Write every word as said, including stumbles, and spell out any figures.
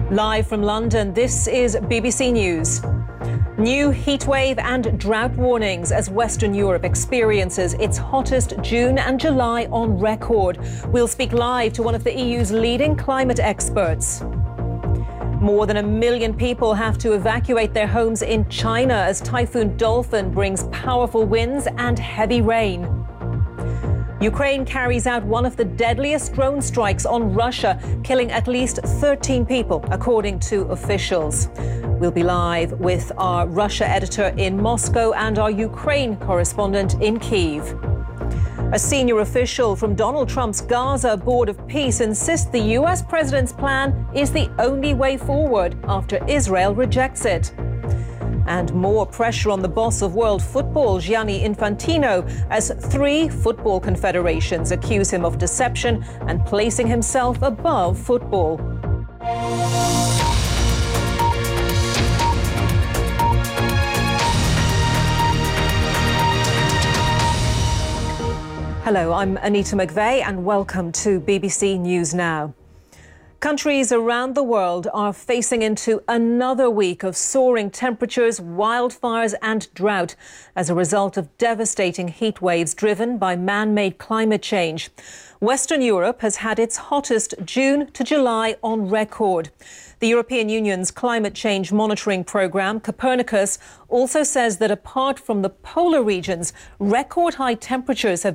Live from London, this is B B C News. New heatwave and drought warnings as Western Europe experiences its hottest June and July on record. We'll speak live to one of the E U's leading climate experts. More than a million people have to evacuate their homes in China as Typhoon Dolphin brings powerful winds and heavy rain. Ukraine carries out one of the deadliest drone strikes on Russia, killing at least thirteen people, according to officials. We'll be live with our Russia editor in Moscow and our Ukraine correspondent in Kyiv. A senior official from Donald Trump's Gaza Board of Peace insists the U S president's plan is the only way forward after Israel rejects it. And more pressure on the boss of world football, Gianni Infantino, as three football confederations accuse him of deception and placing himself above football. Hello, I'm Anita McVeigh and welcome to B B C News Now. Countries around the world are facing into another week of soaring temperatures, wildfires and drought as a result of devastating heat waves driven by man-made climate change. Western Europe has had its hottest June to July on record. The European Union's climate change monitoring programme, Copernicus, also says that apart from the polar regions, record high temperatures have